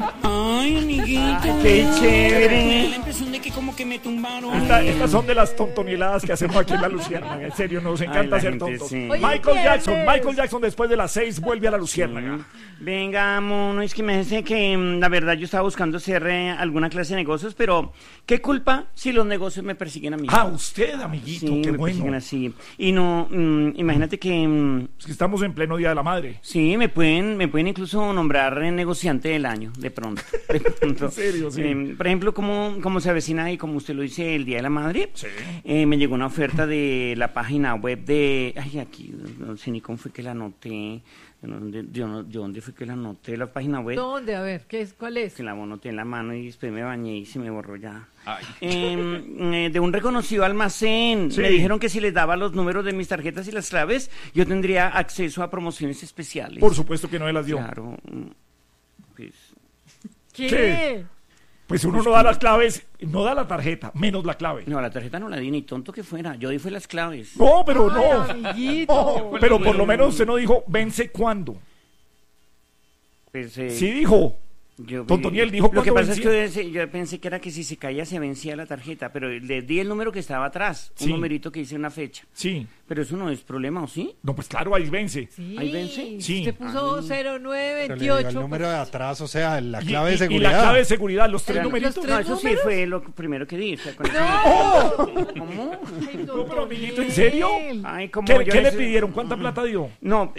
Ay, amiguito. ¡Qué chévere! Me da la impresión de que como que me tumbaron. Estas son de las tontonieladas que hacemos aquí en La Luciérnaga. En serio, nos encanta ser tontos. Sí. Oye, Michael Jackson después de las 6 vuelve a La Luciérnaga. Venga, mono, es que me dice que la verdad yo estaba buscando hacer alguna clase de negocios, pero ¿qué culpa si los negocios me persiguen a mí? Usted, amiguito, Sí, qué me persiguen bueno. así. Y no, imagínate que... Es que estamos en pleno Día de la Madre. Sí, me pueden incluso nombrar negociante del año, de pronto. ¿En serio? Sí. Por ejemplo, como se avecina y como usted lo dice, el Día de la Madre, Sí. me llegó una oferta de la página web de... Ay, aquí, no sé ni cómo fue que la anoté. ¿Dónde fue que la anoté? La página web. ¿Dónde? A ver, ¿cuál es? Que la anoté en la mano y después me bañé y se me borró ya. De un reconocido almacén. Sí. Me dijeron que si les daba los números de mis tarjetas y las claves, yo tendría acceso a promociones especiales. Por supuesto que no me las dio. Claro. Pues, ¿Qué? Pues uno no da las claves, no da la tarjeta, menos la clave. no, la tarjeta no la di, ni tonto que fuera. Yo di fue las claves. No, pero Ay, no. amiguito. No, pero por lo menos usted no dijo, vence cuándo. Pues, Sí dijo. Tontoniel dijo lo que cuándo pasa vencía. es que yo pensé que era que si se caía se vencía la tarjeta, pero le di el número que estaba atrás, Sí. un numerito que dice una fecha. Sí. Pero eso no es problema, ¿o sí? No, pues claro, ahí vence. Sí. ¿Ahí vence? Sí. Usted puso Pero le dio 0928. el número de atrás, o sea, la Y- clave de y seguridad. la clave de seguridad, los tres Claro. numeritos. Los No, tres eso sí números? fue lo primero que di. O sea, con eso- ¡Oh! ¿Cómo? Ay, No, pero amiguito, ¿en Daniel. serio? Ay, como ¿Qué, yo qué le neces- pidieron? ¿Cuánta plata dio? No,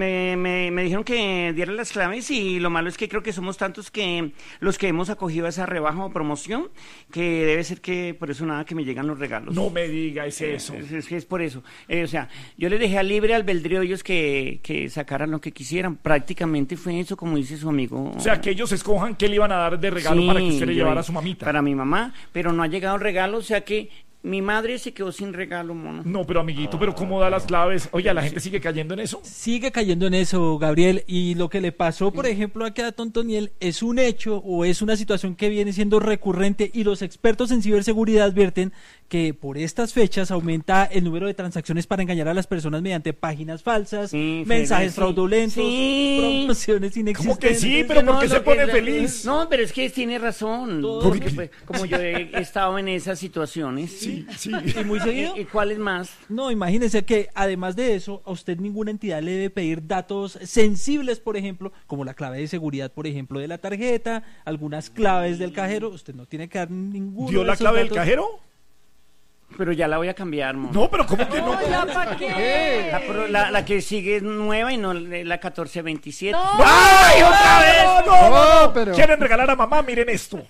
me dijeron que diera las claves y lo malo es que creo que somos tantos que los que hemos acogido a esa rebaja o promoción, que debe ser que por eso nada que me llegan los regalos. No me diga, es eso. Es por eso. O sea, yo les dejé a libre albedrío ellos que sacaran lo que quisieran. Prácticamente fue eso, como dice su amigo. O sea, que ellos escojan qué le iban a dar de regalo Sí, para que usted le yo- llevara a su mamita. Para mi mamá, pero no ha llegado el regalo, o sea que mi madre se quedó sin regalo, mono. No, pero amiguito, pero ¿cómo da las claves? Oye, ¿la gente sigue cayendo en eso? Sigue cayendo en eso, Gabriel, y lo que le pasó, por ejemplo, aquí a Tontoniel es un hecho o es una situación que viene siendo recurrente y los expertos en ciberseguridad advierten que por estas fechas aumenta el número de transacciones para engañar a las personas mediante páginas falsas, Sí, mensajes sí. fraudulentos, Sí. promociones ¿Cómo inexistentes. que sí? ¿Pero por qué lo se que pone es- feliz? No, pero es que tiene razón. Todo. Porque, pues, como yo he estado en esas situaciones. Sí, sí. ¿Y muy seguido? ¿Y cuáles más? No, imagínese que además de eso, a usted ninguna entidad le debe pedir datos sensibles, por ejemplo, como la clave de seguridad, por ejemplo, de la tarjeta, algunas claves del cajero. Usted no tiene que dar ninguno ¿Dio de la esos clave del datos. cajero? Pero ya la voy a cambiar, mono. No, pero ¿cómo que no? No, ¿ya para qué? La que sigue es nueva y no la 1427. ¡Ay, otra vez! No, no, no. pero- ¿Quieren regalar a mamá? Miren esto.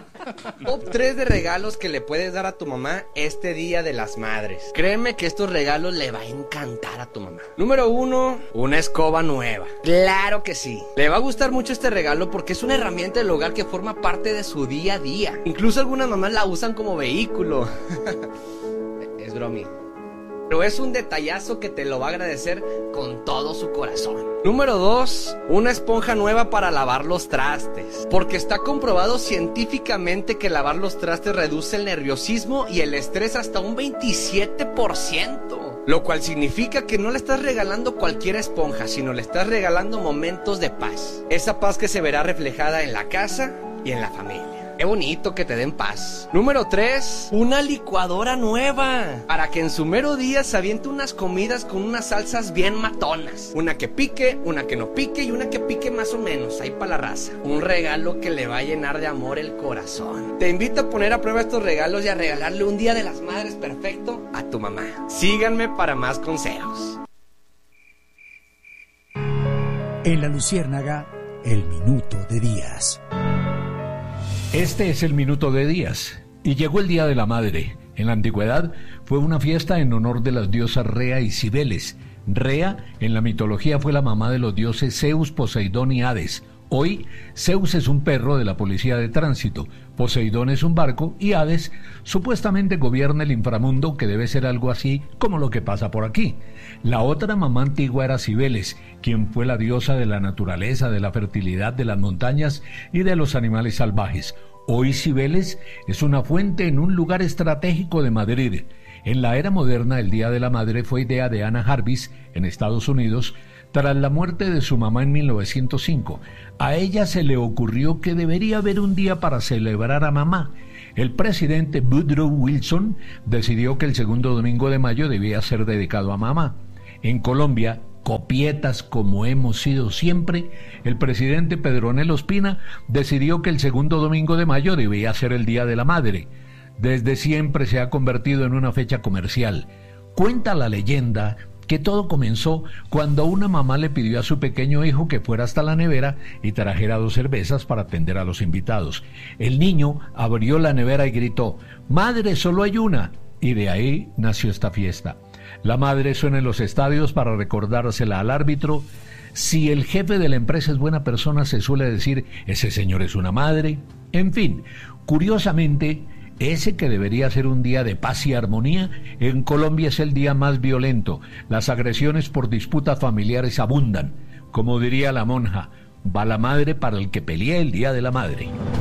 Top 3 de regalos que le puedes dar a tu mamá este Día de las Madres. Créeme que estos regalos le va a encantar a tu mamá. Número 1, una escoba nueva. Claro que sí. Le va a gustar mucho este regalo porque es una herramienta del hogar que forma parte de su día a día. Incluso algunas mamás la usan como vehículo. Es bromi. Pero es un detallazo que te lo va a agradecer con todo su corazón. Número 2, una esponja nueva para lavar los trastes. Porque está comprobado científicamente que lavar los trastes reduce el nerviosismo y el estrés hasta un 27%. Lo cual significa que no le estás regalando cualquier esponja, sino le estás regalando momentos de paz. Esa paz que se verá reflejada en la casa y en la familia. Qué bonito que te den paz. Número 3, una licuadora nueva. Para que en su mero día se aviente unas comidas con unas salsas bien matonas. Una que pique, una que no pique y una que pique más o menos, ahí para la raza. Un regalo que le va a llenar de amor el corazón. Te invito a poner a prueba estos regalos y a regalarle un Día de las Madres perfecto a tu mamá. Síganme para más consejos. En La Luciérnaga, el minuto de Díaz. Este es el minuto de Díaz, y llegó el Día de la Madre. En la antigüedad fue una fiesta en honor de las diosas Rea y Cibeles. Rea en la mitología fue la mamá de los dioses Zeus, Poseidón y Hades. Hoy, Zeus es un perro de la policía de tránsito, Poseidón es un barco y Hades supuestamente gobierna el inframundo, que debe ser algo así como lo que pasa por aquí. La otra mamá antigua era Cibeles, quien fue la diosa de la naturaleza, de la fertilidad, de las montañas y de los animales salvajes. Hoy Cibeles es una fuente en un lugar estratégico de Madrid. En la era moderna, el Día de la Madre fue idea de Anna Jarvis en Estados Unidos, tras la muerte de su mamá en 1905. A ella se le ocurrió que debería haber un día para celebrar a mamá. El presidente Woodrow Wilson decidió que el segundo domingo de mayo debía ser dedicado a mamá. En Colombia, copietas como hemos sido siempre, el presidente Pedronel Ospina decidió que el segundo domingo de mayo debía ser el Día de la Madre. Desde siempre se ha convertido en una fecha comercial. Cuenta la leyenda que todo comenzó cuando una mamá le pidió a su pequeño hijo que fuera hasta la nevera y trajera 2 cervezas para atender a los invitados. El niño abrió la nevera y gritó: «¡Madre, solo hay una!». Y de ahí nació esta fiesta. La madre suena en los estadios para recordársela al árbitro. Si el jefe de la empresa es buena persona, se suele decir: «Ese señor es una madre». En fin, curiosamente, ese que debería ser un día de paz y armonía, en Colombia es el día más violento. Las agresiones por disputas familiares abundan. Como diría la monja, va la madre para el que pelea el Día de la Madre.